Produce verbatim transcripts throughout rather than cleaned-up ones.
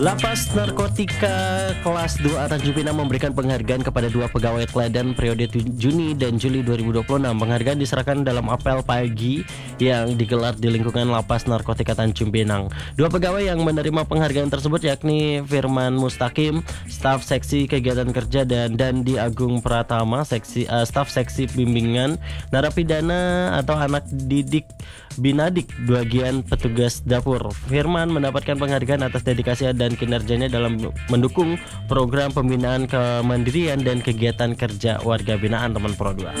Lapas Narkotika Kelas dua Tanjung Pinang memberikan penghargaan kepada dua pegawai teladan periode Juni dan Juli dua ribu dua puluh enam. Penghargaan diserahkan dalam apel pagi yang digelar di lingkungan Lapas Narkotika Tanjung Pinang. Dua pegawai yang menerima penghargaan tersebut yakni Firman Mustaqim, staf seksi kegiatan kerja, dan Dandi Agung Pratama, seksi uh, staf seksi bimbingan narapidana atau anak didik Binadik, bagian petugas dapur. Firman mendapatkan penghargaan atas dedikasi dan kinerjanya dalam mendukung program pembinaan kemandirian dan kegiatan kerja warga binaan teman Pro dua.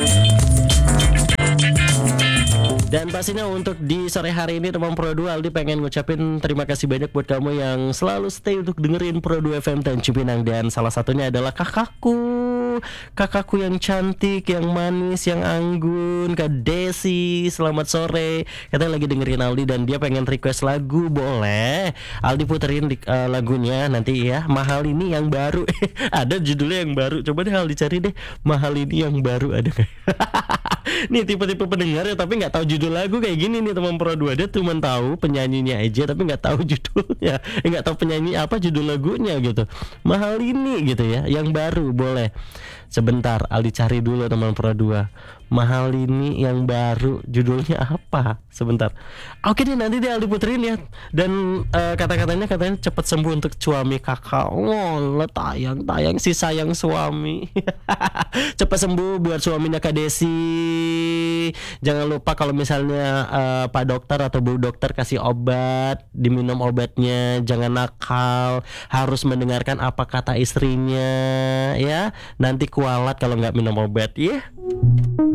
Dan pastinya untuk di sore hari ini teman Pro dua, Aldi pengen ngucapin terima kasih banyak buat kamu yang selalu stay untuk dengerin Pro dua F M Tanjung Pinang. Dan salah satunya adalah kakakku, kakakku yang cantik, yang manis, yang anggun, Kak Desi. Selamat sore. Katanya lagi dengerin Aldi dan dia pengen request lagu. Boleh Aldi puterin di, uh, lagunya nanti ya. Mahal Ini Yang Baru. Ada judulnya yang baru. Coba deh Aldi cari deh, Mahal Ini Yang Baru ada gak? Nih tipe-tipe pendengar ya, tapi nggak tahu judul lagu kayak gini nih teman Pro dua. Dia cuma tahu penyanyinya aja tapi nggak tahu judulnya, nggak tahu penyanyi apa judul lagunya gitu. Mahal Ini gitu ya, yang baru. Boleh sebentar Aldi cari dulu teman Pro dua. Mahal Ini Yang Baru judulnya apa? Sebentar. Oke deh, nanti dia Aldi puterin ya. Dan uh, kata-katanya katanya cepat sembuh untuk suami kakak. Oh, tayang tayang si sayang suami. Cepat sembuh buat suaminya Kak Desi. Jangan lupa kalau misalnya uh, Pak Dokter atau Bu Dokter kasih obat, diminum obatnya. Jangan nakal, harus mendengarkan apa kata istrinya ya. Nanti kualat kalau nggak minum obat ya.